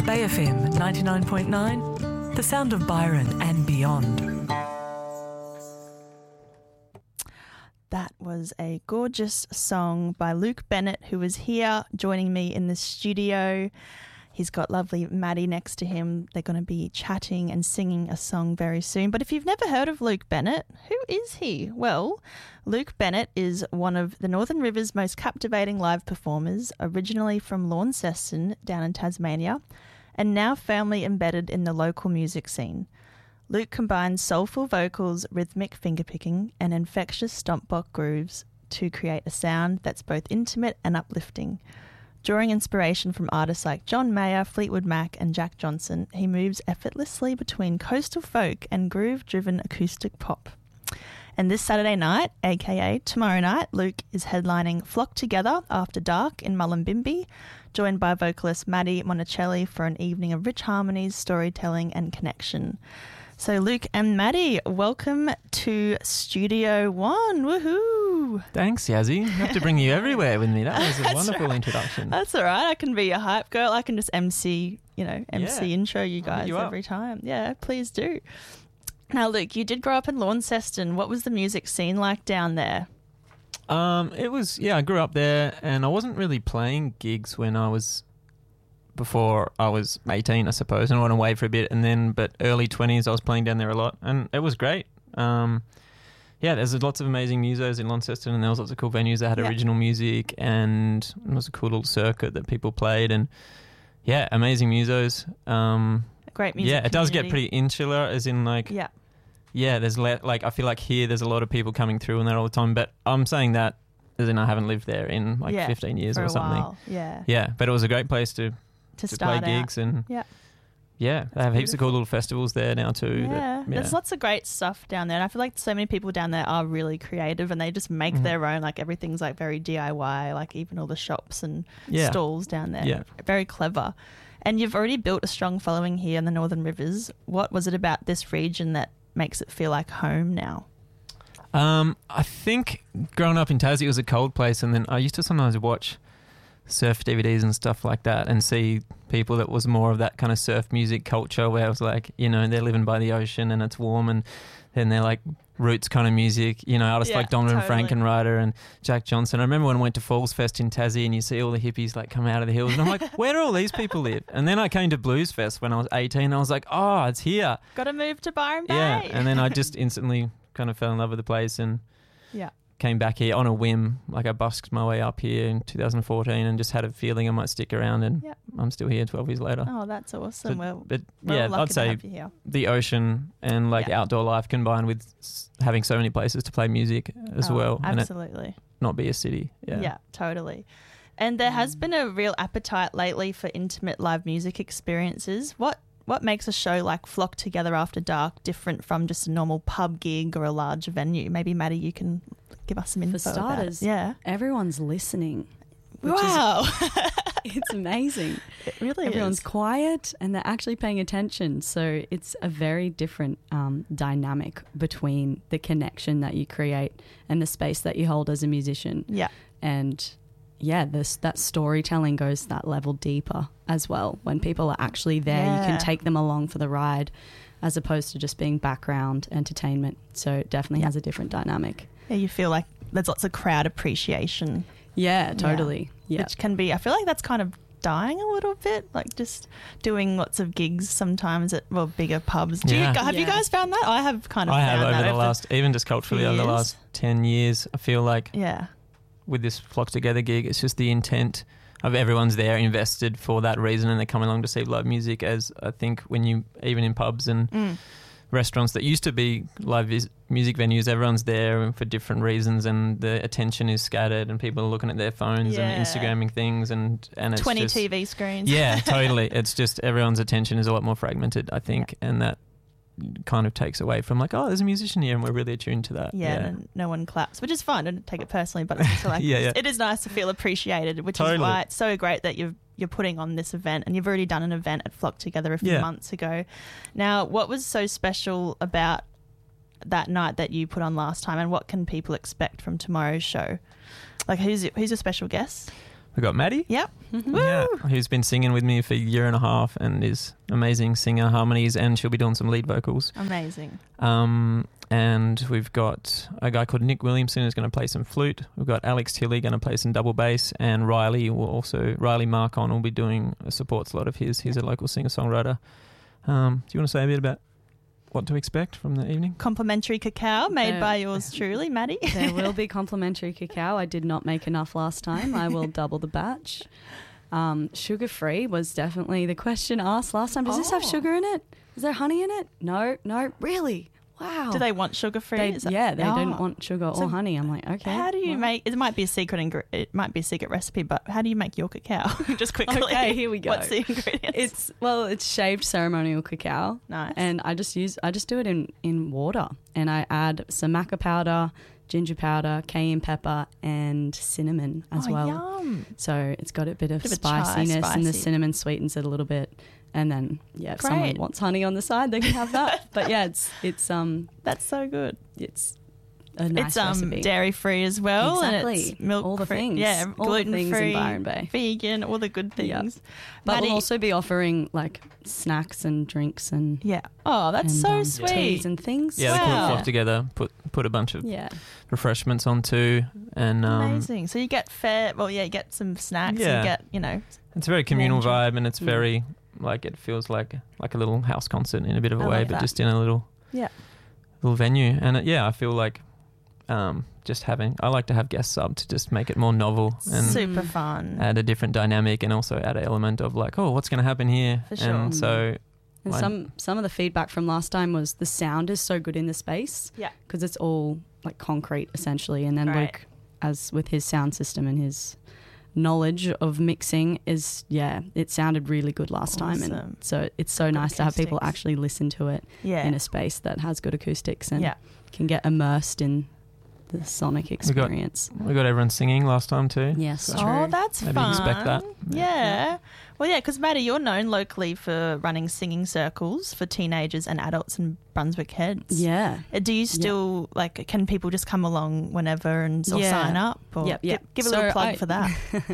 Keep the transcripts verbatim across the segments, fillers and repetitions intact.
Bay F M ninety-nine point nine, the sound of Byron and beyond. That was a gorgeous song by Luke Bennett, who is here joining me in the studio. He's got lovely Maddie next to him. They're going to be chatting and singing a song very soon. But if you've never heard of Luke Bennett, who is he? Well, Luke Bennett is one of the Northern River's most captivating live performers, originally from Launceston down in Tasmania, and now firmly embedded in the local music scene. Luke combines soulful vocals, rhythmic fingerpicking, and infectious stompbox grooves to create a sound that's both intimate and uplifting. Drawing inspiration from artists like John Mayer, Fleetwood Mac, and Jack Johnson, he moves effortlessly between coastal folk and groove-driven acoustic pop. And this Saturday night, aka tomorrow night, Luke is headlining Flock Together After Dark in Mullumbimby, joined by vocalist Maddie Monicelli for an evening of rich harmonies, storytelling, and connection. So Luke and Maddie, welcome to Studio One. Woohoo! Thanks, Yazzie. I have to bring you everywhere with me. That was a That's wonderful right. introduction. That's all right. I can be your hype girl. I can just M C, you know, M C Yeah. intro you I'll guys hit you up. every time. Yeah, please do. Now, Luke, you did grow up in Launceston. What was the music scene like down there? Um, it was, yeah, I grew up there and I wasn't really playing gigs when I was, before I was eighteen, I suppose, and I went away for a bit. And then, but early twenties, I was playing down there a lot and it was great. Um, yeah, there's lots of amazing musos in Launceston and there was lots of cool venues that had Yeah. original music and it was a cool little circuit that people played and yeah, amazing musos. Um, Great music yeah, it does get community. pretty insular as in like, Yeah. yeah, there's le- like I feel like here there's a lot of people coming through and there all the time, but I'm saying that as in I haven't lived there in like Yeah, fifteen years for or a something. while. Yeah. Yeah, but it was a great place to, To, to start play out. gigs and Yeah. yeah, they have heaps of cool little festivals there now too. Yeah. that- There's lots of great stuff down there. And I feel like so many people down there are really creative and they just make Mhm. their own, like everything's like very D I Y, like even all the shops and Yeah. stalls down there. Yeah. Very clever. And you've already built a strong following here in the Northern Rivers. What was it about this region that makes it feel like home now? Um, I think growing up in Tassie, it was a cold place, and then I used to sometimes watch surf D V Ds and stuff like that, and see people that was more of that kind of surf music culture, where it was like, you know, they're living by the ocean and it's warm, and then they're like roots kind of music, you know, artists Yeah, like Donovan totally. Frankenreiter and Jack Johnson. I remember when I went to Falls Fest in Tassie, and you see all the hippies like come out of the hills, and I'm like, where do all these people live? And then I came to Blues Fest when I was eighteen, and I was like, oh, it's here. Got to move to Byron Bay. Yeah, and then I just instantly kind of fell in love with the place and Yeah. came back here on a whim. Like I busked my way up here in two thousand fourteen and just had a feeling I might stick around, and Yep. I'm still here twelve years later. Oh, that's awesome. But, well, but we're yeah, lucky I'd to say have you here. the ocean and like Yeah. outdoor life combined with s- having so many places to play music as Oh, well, and it Absolutely. not be a city. Yeah. Yeah, totally. And there has been a real appetite lately for intimate live music experiences. What what makes a show like Flock Together After Dark different from just a normal pub gig or a large venue? Maybe Maddie, you can give us some info For about it. starters, Yeah. everyone's listening. which is- Wow. it's amazing. It really Everyone's is. quiet and they're actually paying attention. So it's a very different um, dynamic between the connection that you create and the space that you hold as a musician. Yeah. And yeah, this that storytelling goes that level deeper as well. When people are actually there, you Yeah. can take them along for the ride as opposed to just being background entertainment. So it definitely Yeah. has a different dynamic. Yeah, you feel like there's lots of crowd appreciation. Yeah, totally. Yeah. Which can be, I feel like that's kind of dying a little bit, like just doing lots of gigs sometimes at, well, bigger pubs. Do Yeah. you, have you Yeah. guys found that? I have kind of I found have that over the last, even just culturally few over the years. last ten years, I feel like Yeah. with this Flock Together gig, it's just the intent of everyone's there invested for that reason, and they're coming along to see live music. As I think when you, even in pubs and Mm. restaurants that used to be live vis- music venues, everyone's there for different reasons, and the attention is scattered, and people are looking at their phones Yeah. and Instagramming things, and and it's twenty just, T V screens. Yeah, totally. It's just everyone's attention is a lot more fragmented, I think, and that kind of takes away from like, oh, there's a musician here, and we're really attuned to that. Yeah, and no one claps, which is fine. Don't take it personally, but it's also like Yeah, yeah. it is nice to feel appreciated, which is Totally. why it's so great that you've you're putting on this event, and you've already done an event at Flock Together a few Yeah. months ago. Now, what was so special about that night that you put on last time, and what can people expect from tomorrow's show? Like, who's who's your special guest? we got Maddie. Yep. Yeah, who's been singing with me for a year and a half and is amazing singer, harmonies, and she'll be doing some lead vocals. Amazing. Um, and we've got a guy called Nick Williamson who's going to play some flute. We've got Alex Tilley going to play some double bass, and Riley will also Riley Marcon will be doing a support slot of his. He's a local singer-songwriter. Um, do you want to say a bit about what to expect from the evening? Complimentary cacao made Uh, by yours truly, Maddie. There will be complimentary cacao. I did not make enough last time. I will double the batch. Um, sugar-free was definitely the question asked last time. Does this have Oh. sugar in it? Is there honey in it? No, no, really? Wow. Do they want sugar free? They, Is that- yeah, they Oh. don't want sugar So or honey. I'm like, okay. How do you well. make? It might be a secret ingre- It might be a secret recipe, but how do you make your cacao? Just quickly. Okay, here we go. What's the ingredients? It's well, it's shaved ceremonial cacao. Nice. And I just use I just do it in, in water, and I add some maca powder, ginger powder, cayenne pepper, and cinnamon as oh, well. Yum. So it's got a bit of Bit of a chai, spiciness, and the spicy. cinnamon sweetens it a little bit. And then, yeah, if someone Great. wants honey on the side, they can have that. But yeah, it's it's um That's so good. it's a nice it's um recipe. dairy free as well, and Exactly. it's milk All the free. things. Yeah, All the gluten things in free, Byron Bay. vegan, all the good Yep. things. But Maddie- we'll also be offering like snacks and drinks and, yeah. Oh, that's and, so um, sweet. teas and things. Yeah, they Wow. can flock together, put put a bunch of Yeah. refreshments on too, and um, Amazing. So you get fed. Well, yeah, you get some snacks. Yeah. And get you know. it's a very communal Enjoy. vibe, and it's Mm. very like it feels like like a little house concert in a bit of a I way, love but that. just in a little Yeah. little venue. And it, yeah, I feel like um, just having I like to have guests up to just make it more novel and Super Mm. fun. add a different dynamic, and also add an element of like, oh, what's going to happen here? For sure. And so And Why- some some of the feedback from last time was the sound is so good in the space. Yeah. Because it's all like concrete essentially, and then Right. Luke, as with his sound system and his knowledge of mixing, is yeah, it sounded really good last time, Awesome. and so it's so Good nice to have people acoustics. actually listen to it Yeah. in a space that has good acoustics and Yeah. can get immersed in the sonic got- experience. we got everyone singing last time too. Yes, So- true. Oh, that's Maybe fun. expect that. Yeah. Well, yeah, because Maddie, you're known locally for running singing circles for teenagers and adults in Brunswick Heads. Yeah. Uh, Do you still like? Can people just come along whenever and or Yeah. sign up? Or Yep, yep. Give, give a So little plug I- for that.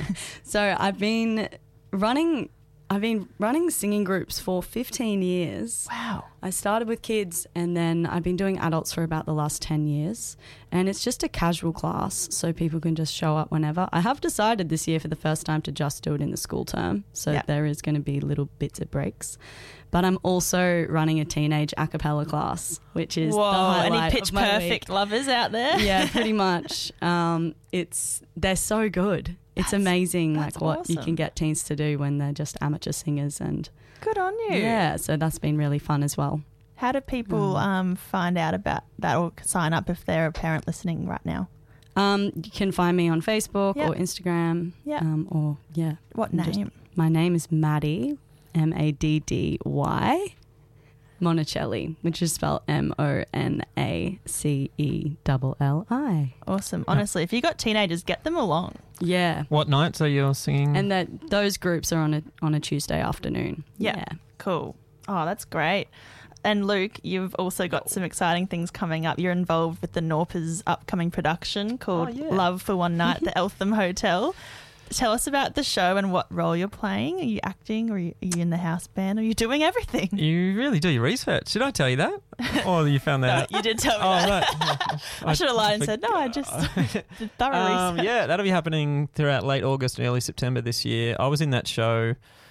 So I've been running I've been running singing groups for fifteen years. Wow. I started with kids, and then I've been doing adults for about the last ten years. And it's just a casual class, so people can just show up whenever. I have decided this year for the first time to just do it in the school term, so Yeah. there is going to be little bits of breaks. But I'm also running a teenage a cappella class, which is Whoa! the highlight Any Pitch of my Perfect week. lovers out there? Yeah, pretty much. Um, it's they're so good. It's That's- amazing, that's like what you awesome. can get teens to do when they're just amateur singers, and Good on you. yeah, so that's been really fun as well. How do people Mm. um, find out about that or sign up if they're a parent listening right now? Um, you can find me on Facebook Yep. or Instagram. Yeah. Um, or yeah, What I'm just- name? my name is Maddie, M A D D Y Monicelli, which is spelled M O N A C E L L I. Awesome. Honestly, if you got teenagers, get them along. Yeah. What nights are you singing? And that those groups are on a on a Tuesday afternoon. Yeah. Cool. Oh, that's great. And Luke, you've also got some exciting things coming up. You're involved with the Norpers upcoming production called Oh, yeah. Love for One Night at the Eltham Hotel. Tell us about the show and what role you're playing. Are you acting or are you, are you in the house band? Or are you doing everything? You really do your research. Did I tell you that? Or you found that No, out? you did tell me Oh, that. right. I should have lied and said, no, I just did thorough Um, research. yeah, that'll be happening throughout late August and early September this year. I was in that show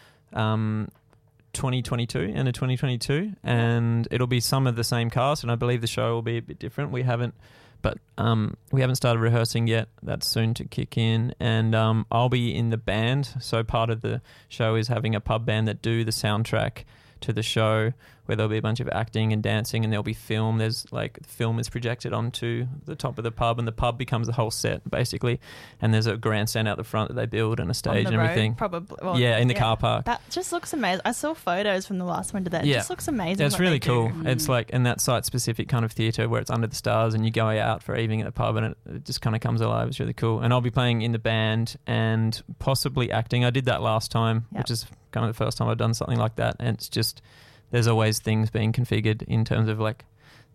um, twenty twenty-two, end of twenty twenty-two, and it'll be some of the same cast, and I believe the show will be a bit different. We haven't, but um, we haven't started rehearsing yet. That's soon to kick in, and um, I'll be in the band. So part of the show is having a pub band that do the soundtrack to the show, where there'll be a bunch of acting and dancing, and there'll be film. There's like film is projected onto the top of the pub, and the pub becomes the whole set basically. And there's a grandstand out the front that they build and a On stage the and everything. road, probably. Well, yeah, in the car park. That just looks amazing. I saw photos from the last one to that. It Yeah. just looks amazing. Yeah, it's what really they do. cool. Mm. It's like in that site-specific kind of theatre where it's under the stars, and you go out for evening at the pub, and it, it just kind of comes alive. It's really cool. And I'll be playing in the band and possibly acting. I did that last time, Yep. which is kind of the first time I've done something like that. And it's just there's always things being configured in terms of like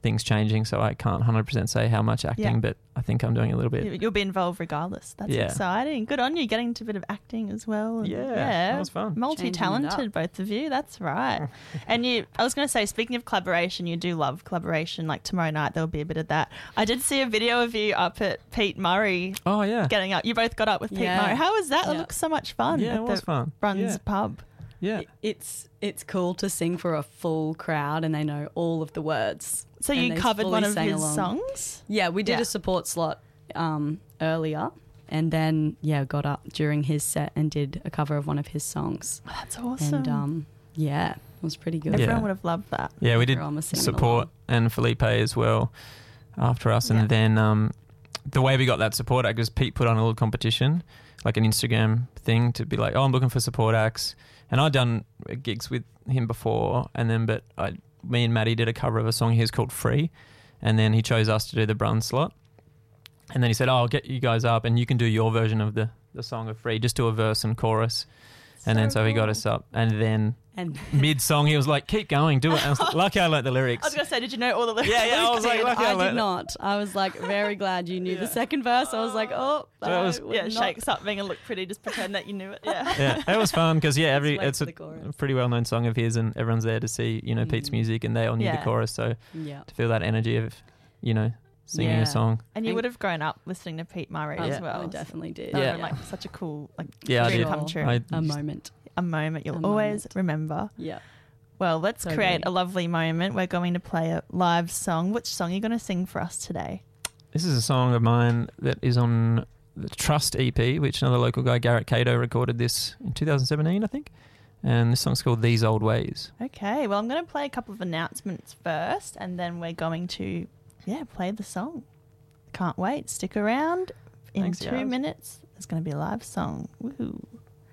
things changing, so I can't one hundred percent say how much acting, Yeah. but I think I'm doing a little bit. You- You'll be involved regardless. That's Yeah. exciting. Good on you, getting into a bit of acting as well. And Yeah, that was fun. Multi-talented, Changing it both of you. That's right. And you, I was going to say, speaking of collaboration, you do love collaboration. Like tomorrow night, there'll be a bit of that. I did see a video of you up at Pete Murray Oh, yeah. getting up. You both got up with Pete Yeah. Murray. How was that? It Yeah. looks so much fun. Yeah, at it was the fun. Bruns Yeah. pub. Yeah. It- It's it's cool to sing for a full crowd and they know all of the words. So And you they covered fully one of sang his along. songs? Yeah, we did Yeah. a support slot um, earlier, and then yeah, got up during his set and did a cover of one of his songs. Oh, that's awesome. And um, yeah, it was pretty good. Everyone Yeah. would have loved that. Yeah, we did Everyone was singing support along. and Felipe as well after us. And Yeah. then um, the way we got that support act was Pete put on a little competition, like an Instagram thing to be like, oh, I'm looking for support acts. And I'd done gigs with him before, and then but I, me and Maddie did a cover of a song of his called Free, and then he chose us to do the Bruns slot. And then he said, oh, I'll get you guys up and you can do your version of the, the song of Free, just do a verse and chorus. And then so he got cool. us up, and then And mid-song he was like, keep going, do it. And I was lucky I learnt the lyrics. I was going to say, did you know all the lyrics? Yeah, yeah, I was like, lucky I I learnt did it. not. I was like very glad you knew the second verse. I was like, oh, So it was- I would Yeah, not- shake something and look pretty, just pretend that you knew it. Yeah. Yeah, it was fun because yeah, every wait it's for a the chorus. pretty well known song of his, and everyone's there to see you know Pete's Mm. music, and they all knew Yeah. the chorus, so Yeah. to feel that energy of you know singing Yeah. a song. And you And- would have grown up listening to Pete Murray I, as Yeah. well. I definitely did. That would Yeah. have been like such a cool like Yeah, I dream did. come true. I, A moment. a moment you'll A always moment. remember. Yeah. Well, let's Totally. create a lovely moment. We're going to play a live song. Which song are you going to sing for us today? This is a song of mine that is on the Trust E P, which another local guy, Garrett Cato, recorded this in two thousand seventeen, I think. And this song's called These Old Ways. Okay, well, I'm going to play a couple of announcements first, and then we're going to, yeah, play the song. Can't wait. Stick around. In Thanks, two Yaz. minutes, there's going to be a live song. Woohoo.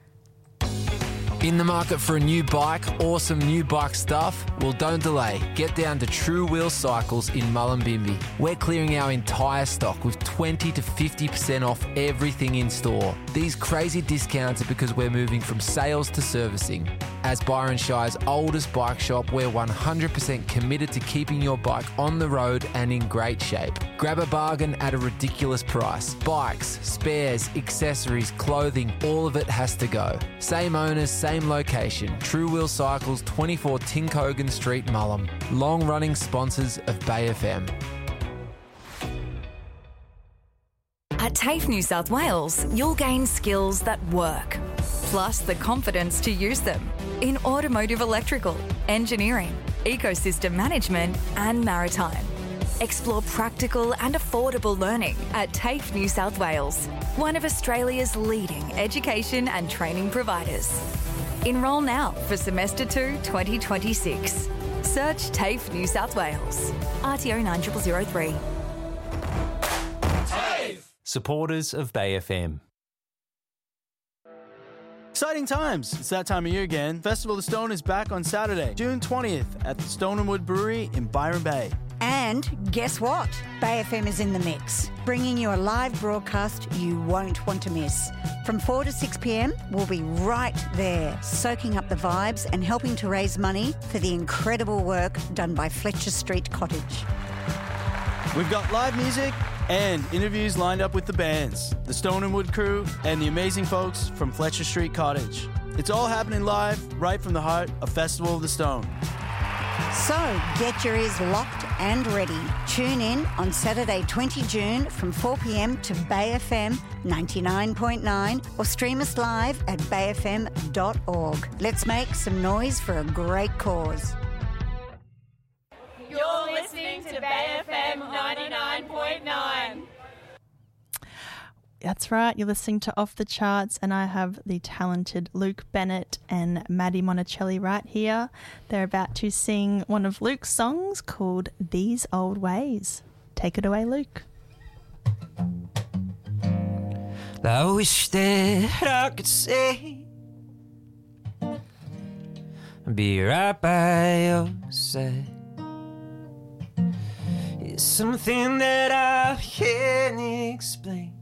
In the market for a new bike or some new bike stuff? Well, don't delay. Get down to True Wheel Cycles in Mullumbimby. We're clearing our entire stock with twenty to fifty percent off everything in store. These crazy discounts are because we're moving from sales to servicing. As Byron Shire's oldest bike shop, we're one hundred percent committed to keeping your bike on the road and in great shape. Grab a bargain at a ridiculous price. Bikes, spares, accessories, clothing, all of it has to go. Same owners, same location. True Wheel Cycles, twenty-four Tinkogan Street, Mullum. Long-running sponsors of Bay F M. At TAFE New South Wales, you'll gain skills that work, plus the confidence to use them in automotive electrical, engineering, ecosystem management, and maritime. Explore practical and affordable learning at TAFE New South Wales, one of Australia's leading education and training providers. Enrol now for Semester two twenty twenty-six. Search TAFE New South Wales. R T O nine zero zero three. Supporters of Bay F M. Exciting times. It's that time of year again. Festival of the Stone is back on Saturday, June twentieth at the Stone and Wood Brewery in Byron Bay. And guess what? Bay F M is in the mix, bringing you a live broadcast you won't want to miss. From four to six p.m, we'll be right there, soaking up the vibes and helping to raise money for the incredible work done by Fletcher Street Cottage. We've got live music and interviews lined up with the bands, the Stone and Wood crew, and the amazing folks from Fletcher Street Cottage. It's all happening live, right from the heart of Festival of the Stone. So get your ears locked and ready. Tune in on Saturday, the twentieth of June from four p.m. to Bay F M ninety-nine point nine or stream us live at bay f m dot org. Let's make some noise for a great cause. You're listening to Bay F M ninety-nine point nine. That's right. You're listening to Off the Charts, and I have the talented Luke Bennett and Maddie Monticelli right here. They're about to sing one of Luke's songs called These Old Ways. Take it away, Luke. I wish that I could say be right by your side. It's something that I can't explain.